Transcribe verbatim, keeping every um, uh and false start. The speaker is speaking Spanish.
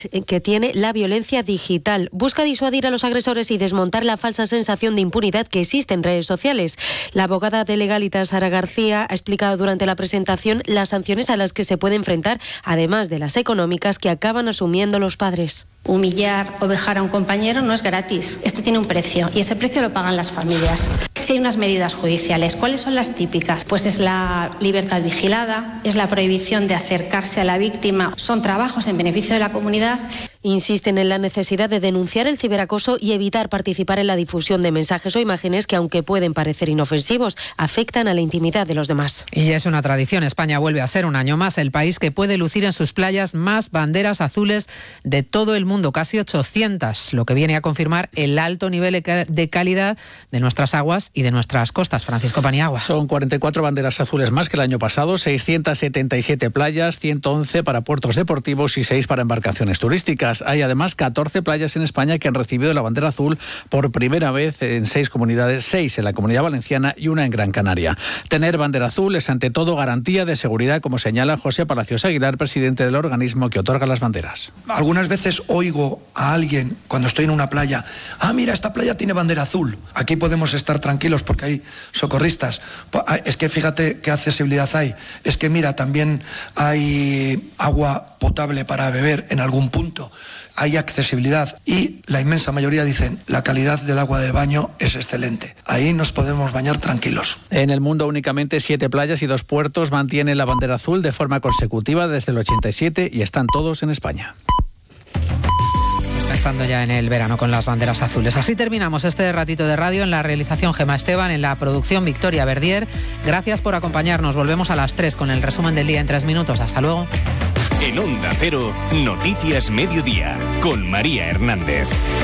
que tiene la violencia digital. Busca disuadir a los agresores y desmontar la falsa sensación de impunidad que existe en redes sociales. La abogada de Legalitas, Sara García, ha explicado durante la presentación las sanciones a las que se puede enfrentar, además de las económicas que acaban asumiendo los padres. Humillar o vejar a un compañero no es gratis. Esto tiene un precio y ese precio lo pagan las familias. Si hay unas medidas judiciales, ¿cuáles son las típicas? Pues es la libertad vigilada, es la prohibición de acercarse a la víctima, son trabajos en beneficio de la comunidad. Insisten en la necesidad de denunciar el ciberacoso y evitar participar en la difusión de mensajes o imágenes que, aunque pueden parecer inofensivos, afectan a la intimidad de los demás. Y ya es una tradición. España vuelve a ser un año más el país que puede lucir en sus playas más banderas azules de todo el mundo, casi ochocientas, lo que viene a confirmar el alto nivel de calidad de nuestras aguas y de nuestras costas. Francisco Paniagua. Son cuarenta y cuatro banderas azules más que el año pasado, seiscientas setenta y siete playas, ciento once para puertos deportivos y seis para embarcaciones turísticas. Hay además catorce playas en España que han recibido la bandera azul por primera vez en seis comunidades, seis en la Comunidad Valenciana y una en Gran Canaria. Tener bandera azul es ante todo garantía de seguridad, como señala José Palacios Aguilar, presidente del organismo que otorga las banderas. Algunas veces oigo a alguien cuando estoy en una playa: ah, mira, esta playa tiene bandera azul, aquí podemos estar tranquilos porque hay socorristas. Es que fíjate qué accesibilidad hay, es que mira, también hay agua potable para beber en algún punto, hay accesibilidad, y la inmensa mayoría dicen la calidad del agua del baño es excelente, ahí nos podemos bañar tranquilos. En el mundo únicamente siete playas y dos puertos mantienen la bandera azul de forma consecutiva desde el ochenta y siete y están todos en España. Pensando ya en el verano con las banderas azules. Así terminamos este ratito de radio. En la realización, Gemma Esteban, en la producción, Victoria Verdier. Gracias por acompañarnos. Volvemos a las tres con el resumen del día en tres minutos. Hasta luego. En Onda Cero, Noticias Mediodía, con María Hernández.